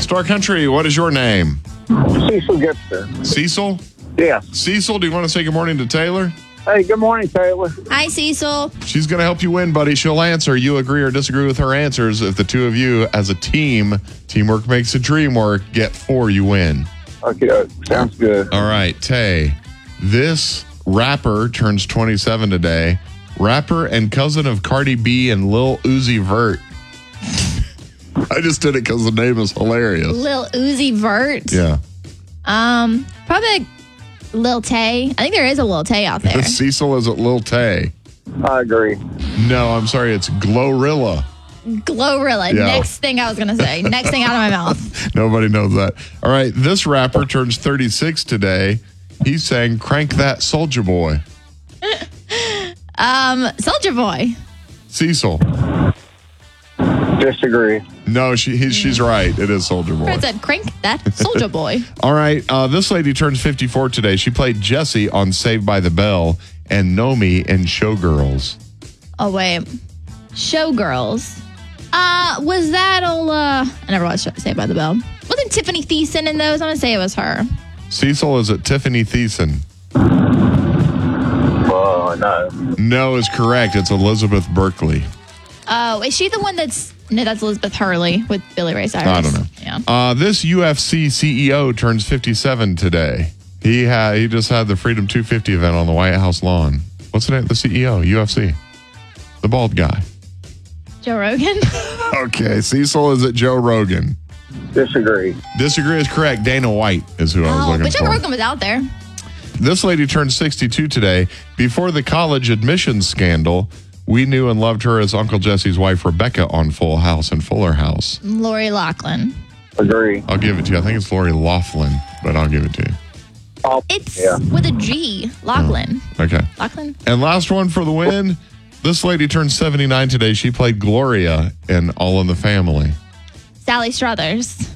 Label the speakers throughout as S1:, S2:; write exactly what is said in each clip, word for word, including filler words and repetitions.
S1: Star Country, what is your name?
S2: Cecil Gibson.
S1: Cecil?
S2: Yeah.
S1: Cecil, do you want to say good morning to Taylor?
S2: Hey, good morning, Taylor.
S3: Hi, Cecil.
S1: She's going to help you win, buddy. She'll answer. You agree or disagree with her answers. If the two of you, as a team, teamwork makes the dream work, get four, you win.
S2: Okay, sounds good.
S1: All right, Tay. This rapper turns twenty-seven today. Rapper and cousin of Cardi B and Lil Uzi Vert. I just did it because the name is hilarious.
S3: Lil Uzi Vert.
S1: Yeah.
S3: Um, probably Lil Tay. I think there is a Lil Tay out there.
S1: Cecil is at Lil Tay.
S2: I agree.
S1: No, I'm sorry. It's Glorilla.
S3: Glorilla.
S1: Yeah.
S3: Next thing I was going to say. Next thing out of my mouth.
S1: Nobody knows that. All right. This rapper turns thirty-six today. He's saying, crank that Soulja Boy.
S3: Um, Soulja Boy.
S1: Cecil.
S2: Disagree.
S1: No, she he, she's right. It is Soulja Boy.
S3: I said, crank that Soulja Boy.
S1: All right. Uh, this lady turns fifty-four today. She played Jessie on Saved by the Bell and Nomi in Showgirls.
S3: Oh, wait. Showgirls. Uh, was that old, uh, I never watched Saved by the Bell. Wasn't Tiffany Thiessen in those? I'm going to say it was her.
S1: Cecil, is it Tiffany Thiessen?
S2: Oh, no.
S1: No is correct. It's Elizabeth Berkley.
S3: Oh, is she the one that's, no, that's Elizabeth Hurley with Billy Ray Cyrus.
S1: I don't know.
S3: Yeah.
S1: Uh, this U F C C E O turns fifty-seven today. He had he just had the Freedom two fifty event on the White House lawn. What's the name of the C E O, U F C? The bald guy.
S3: Joe Rogan?
S1: Okay, Cecil, is it Joe Rogan?
S2: Disagree.
S1: Disagree is correct. Dana White is who I was
S3: Oh,
S1: looking
S3: but Joe
S1: for.
S3: Rogan was out there.
S1: This lady turned sixty-two today. Before the college admissions scandal, we knew and loved her as Uncle Jesse's wife, Rebecca, on Full House and Fuller House.
S3: Lori Loughlin.
S2: Agree.
S1: I'll give it to you. I think it's Lori Loughlin, but I'll give it to you.
S2: Oh,
S3: It's
S2: yeah.
S3: with a G. Loughlin.
S1: Okay.
S3: Loughlin?
S1: And last one for the win. This lady turned seventy-nine today. She played Gloria in All in the Family.
S3: Sally Struthers.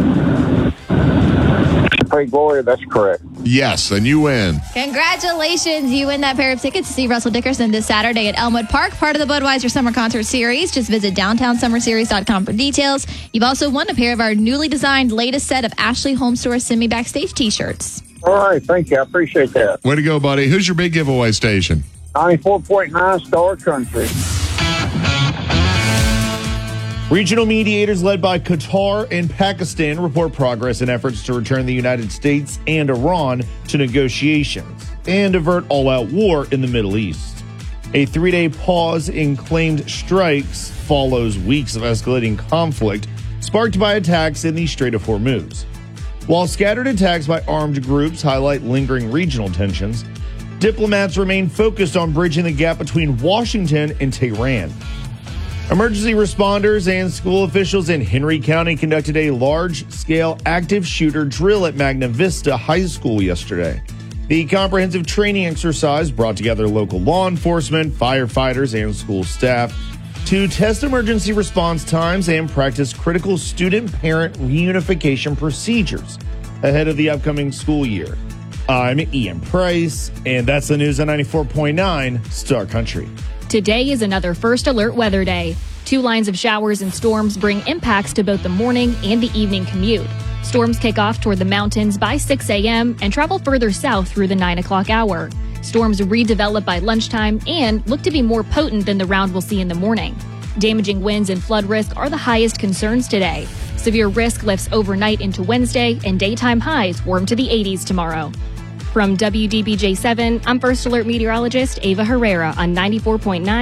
S2: Hey, Gloria, that's correct.
S1: Yes, and you win.
S3: Congratulations. You win that pair of tickets to see Russell Dickerson this Saturday at Elmwood Park, part of the Budweiser Summer Concert Series. Just visit downtown summer series dot com for details. You've also won a pair of our newly designed latest set of Ashley Home Store Send Me Backstage t-shirts.
S2: All right, thank you. I appreciate that.
S1: Way to go, buddy. Who's your big giveaway station?
S2: ninety-four point nine Star Country.
S4: Regional mediators led by Qatar and Pakistan report progress in efforts to return the United States and Iran to negotiations and avert all-out war in the Middle East. A three-day pause in claimed strikes follows weeks of escalating conflict sparked by attacks in the Strait of Hormuz. While scattered attacks by armed groups highlight lingering regional tensions, diplomats remain focused on bridging the gap between Washington and Tehran. Emergency responders and school officials in Henry County conducted a large-scale active shooter drill at Magna Vista High School yesterday. The comprehensive training exercise brought together local law enforcement, firefighters, and school staff to test emergency response times and practice critical student-parent reunification procedures ahead of the upcoming school year. I'm Ian Price, and that's the news on ninety-four point nine Star Country.
S5: Today is another First Alert weather day. Two lines of showers and storms bring impacts to both the morning and the evening commute. Storms kick off toward the mountains by six a.m. and travel further south through the nine o'clock hour. Storms redevelop by lunchtime and look to be more potent than the round we'll see in the morning. Damaging winds and flood risk are the highest concerns today. Severe risk lifts overnight into Wednesday, and daytime highs warm to the eighties tomorrow. From W D B J seven, I'm First Alert meteorologist Ava Herrera on ninety-four point nine.